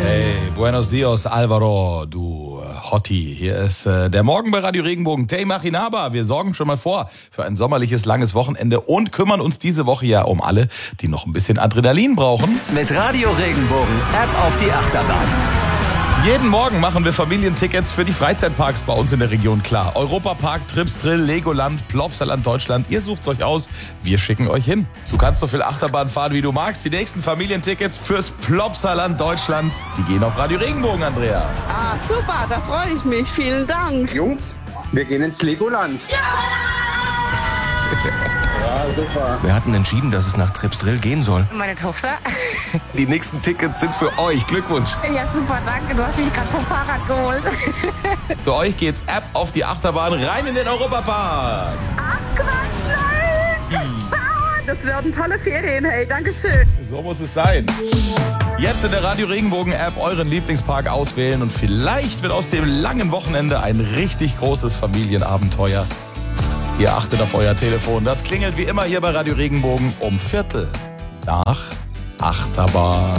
Hey, buenos dias, Alvaro, du Hottie. Hier ist der Morgen bei Radio Regenbogen. Tay Machinaba. Wir sorgen schon mal vor für ein sommerliches, langes Wochenende und kümmern uns diese Woche ja um alle, die noch ein bisschen Adrenalin brauchen. Mit Radio Regenbogen, App auf die Achterbahn. Jeden Morgen machen wir Familientickets für die Freizeitparks bei uns in der Region klar. Europapark, Trips Drill, Legoland, Plopsaland Deutschland. Ihr sucht's euch aus, wir schicken euch hin. Du kannst so viel Achterbahn fahren, wie du magst. Die nächsten Familientickets fürs Plopsaland Deutschland, die gehen auf Radio Regenbogen, Andrea. Ah, super, da freue ich mich. Vielen Dank. Jungs, wir gehen ins Legoland. Ja, super. Wir hatten entschieden, dass es nach Trips Drill gehen soll. Meine Tochter. Die nächsten Tickets sind für euch. Glückwunsch. Ja, super, danke. Du hast mich gerade vom Fahrrad geholt. Für euch geht's ab auf die Achterbahn rein in den Europapark. Ach, Quatsch, nein. Das werden tolle Ferien, hey, Dankeschön. So muss es sein. Jetzt in der Radio Regenbogen App euren Lieblingspark auswählen und vielleicht wird aus dem langen Wochenende ein richtig großes Familienabenteuer. Ihr achtet auf euer Telefon. Das klingelt wie immer hier bei Radio Regenbogen um 7:45 Achterbahn.